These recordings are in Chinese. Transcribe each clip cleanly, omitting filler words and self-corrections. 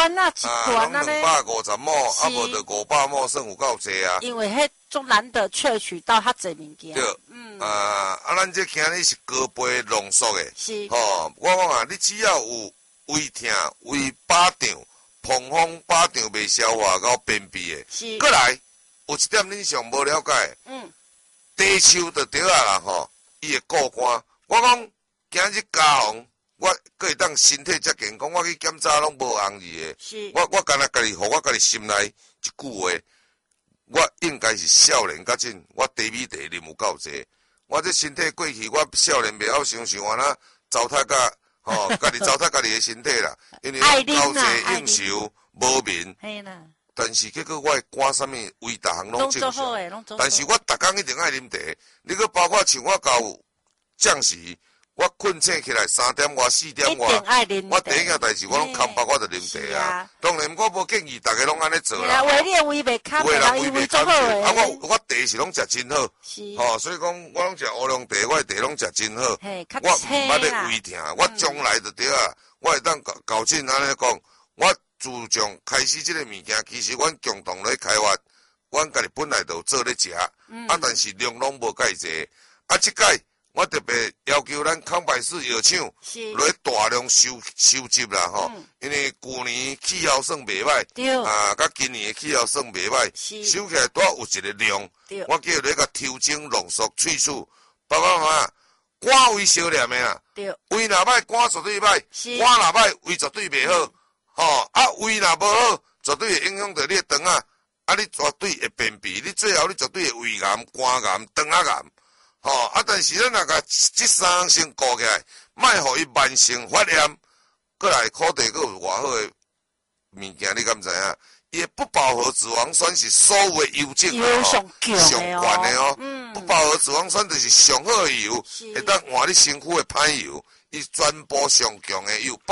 团啊，一团啊拢咧。 250亩，啊无就500亩，算有够济啊。 因为迄种难得萃取到较侪物件。 对，咱这今日是高杯浓缩的。 是。 我讲啊，你只要有胃疼、胃饱胀、膨风饱胀未消化到便秘的， 是。 过来有一点恁上无了解。低手就对啊啦吼，伊会过关。我讲今日加红，我可会当身体遮健康，我去检查拢无红字的。 是。 我干那家己，互我家己心内一句话，我应该是少年较紧，我低米茶啉有够济。我这身体过去，我少年袂晓想安那糟蹋甲家己糟蹋家己的身体啦，因为够济应酬无眠。 嘿啦。 但是结果我的肝啥物胃逐项拢正常，但是我逐工一定爱啉茶。你佫包括像我到降时，我困醒起来3点外4点外，我第一件代志我拢空腹我就啉茶啊。当然我无建议大家拢安尼做啦。 话你的胃袂空，人胃胃足好诶。 啊，我茶是拢食真好，所以讲我拢食乌龙茶，我的茶拢食真好。我毋捌咧胃疼，我将来就对啊，我会当搞紧安尼讲，我。自从开始即个物件，其实阮共同咧开发，阮家己本来就做咧食，但是量拢无介济。即届我特别要求咱康百氏药厂来大量收集啦吼，因为旧年气候算袂歹，甲今年的气候算袂歹，收起来都有一个量，我叫你甲调整浓缩萃取，爸爸妈妈，肝胃烧念的啊，胃若歹，肝绝对歹，肝若歹，胃绝对袂好。胃若无好，绝对会影响到你的肠啊！你绝对会便秘，你最后你绝对会胃癌、肝癌、肠仔癌。但是咱若甲这3项先顾起来，莫互伊慢性发炎，过来苦茶佫有偌好的物件，你敢知影？伊不饱和脂肪酸是所有的油脂上悬的哦。不饱和脂肪酸就是上好的油，会当换你身躯的歹油。伊全部上强的有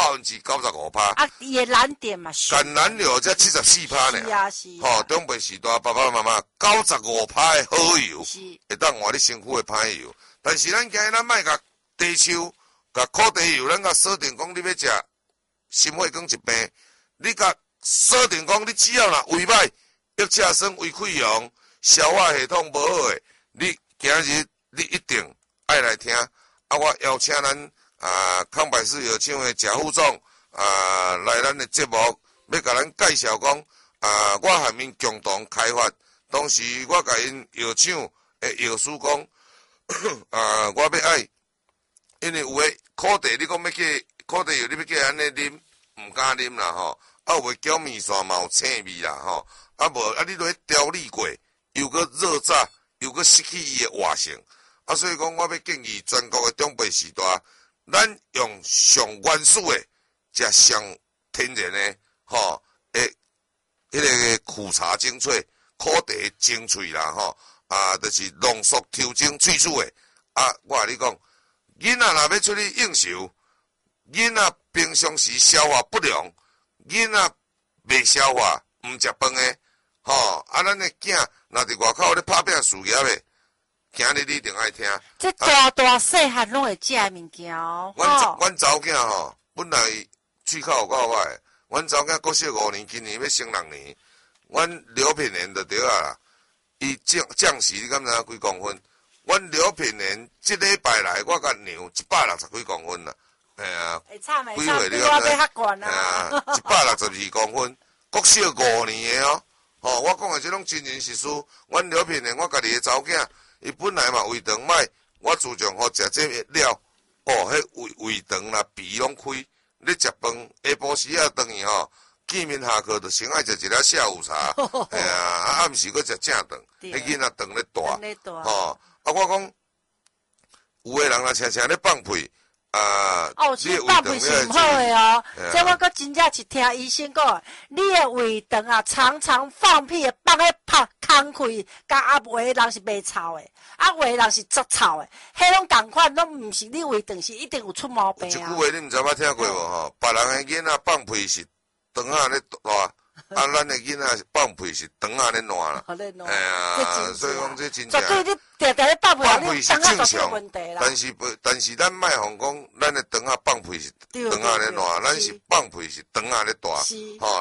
95%。 伊的蓝点嘛， 橄榄油才74%呢。 是中北时代爸爸妈妈95%的好油，会当换你身躯的歹油。但是咱今日咱莫甲低手，甲苦茶油，咱甲锁定讲你要食心血管疾病，你甲锁定讲你只要若胃歹、腹赤酸、胃溃疡、消化系统无好的，你今日你一定爱来听。我邀请咱。康百氏药厂的贾副总来咱的节目，要甲咱介绍讲我和因共同开发，当时我甲因药厂的药师讲我要爱，因为有诶苦茶，你讲要去苦茶药，你要去安尼啉，毋敢啉啦吼，有诶搅面线嘛有青味啦吼，无你落去调理过，又搁热炸，又搁失去伊诶活性，所以讲我要建议全国诶中北时代。咱用上原始的，加上天然的，迄个苦茶精粹、苦茶精粹啦，就是浓缩调整萃取的。我甲你讲，囡仔若要出去应酬，囡仔平常时消化不良，囡仔未消化，毋食饭的，咱的囝若伫外口咧拍拼事业的。今日你一定爱听。 这大细汉拢会食物件哦。 阮查某囝本来喙口有够歹，阮查某囝国小5年，今年要升6年。阮刘品言就对啊啦，伊降时你敢知影几公分？阮刘品言这礼拜来，我甲量160几公分啦。 几岁你敢知 ？162公分，国小5年的哦。我讲的这种真人实事。阮刘品言，我家己的查某囝。伊本来嘛胃肠歹，我自从好食这料，迄胃肠啦、脾拢开。你食饭下晡时转去见面下课就先爱食一粒下午茶，暗时佫食正饭，迄囡仔肠咧大，我讲有诶人常常咧放屁。 其实放屁是唔好诶哦。这我阁真正是听医生讲，你诶胃肠常常放屁，放喺空气，甲有诶人是袂臭诶，有诶人是足臭诶，迄种共款，拢毋是你胃肠是一定有出毛病啊。 一句话你毋知捌听过无？别人诶囡仔放屁是肠仔咧大。咱的囡仔放屁是肠仔咧烂啦，所以讲这真正。 绝对你常常咧放屁是正常，但是咱莫互讲，咱的肠仔放屁是肠仔咧烂，咱是放屁是肠仔咧大，